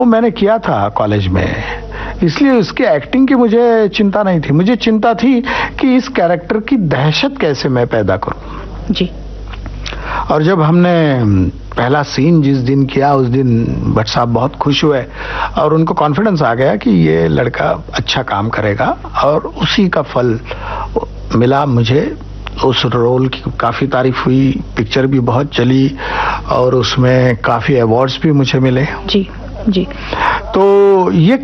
वो मैंने किया था कॉलेज में, इसलिए उसके एक्टिंग की मुझे चिंता नहीं थी। मुझे चिंता थी कि इस कैरेक्टर की दहशत कैसे मैं पैदा करूं। जी। और जब हमने पहला सीन जिस दिन किया, उस दिन भट्ट साहब बहुत खुश हुए और उनको कॉन्फिडेंस आ गया कि ये लड़का अच्छा काम करेगा, और उसी का फल मिला मुझे। उस रोल की काफी तारीफ हुई, पिक्चर भी बहुत चली और उसमें काफी अवार्ड्स भी मुझे मिले। जी जी। तो ये